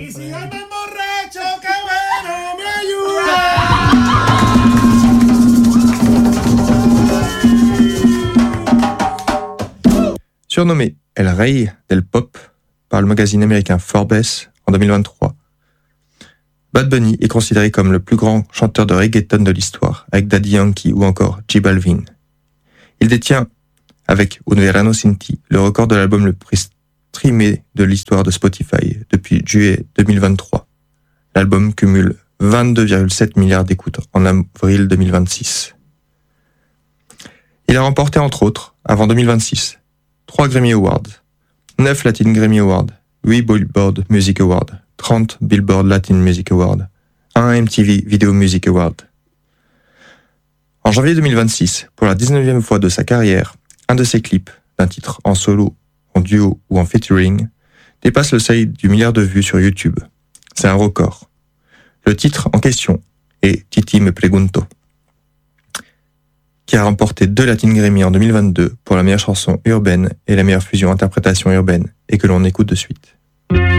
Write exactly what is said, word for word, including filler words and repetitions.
Y si ando borracho, qué bueno me ayuda. Surnommé El Rey del Pop par le magazine américain Forbes en deux mille vingt-trois, Bad Bunny est considéré comme le plus grand chanteur de reggaeton de l'histoire, avec Daddy Yankee ou encore J Balvin. Il détient, avec Un Verano Sin Ti, le record de l'album le plus streamé de l'histoire de Spotify depuis juillet deux mille vingt-trois. L'album cumule vingt-deux virgule sept milliards d'écoutes en avril deux mille vingt-six. Il a remporté entre autres, avant deux mille vingt-six, trois Grammy Awards, neuf Latin Grammy Awards, huit Billboard Music Awards, trente Billboard Latin Music Awards, un M T V Video Music Award. En janvier deux mille vingt-six, pour la dix-neuvième fois de sa carrière, un de ses clips, d'un titre en solo, en duo ou en featuring, dépasse le seuil du milliard de vues sur YouTube. C'est un record. Le titre en question est Titi Me Pregunto, qui a remporté deux Latin Grammy en deux mille vingt-deux pour la meilleure chanson urbaine et la meilleure fusion interprétation urbaine, et que l'on écoute de suite.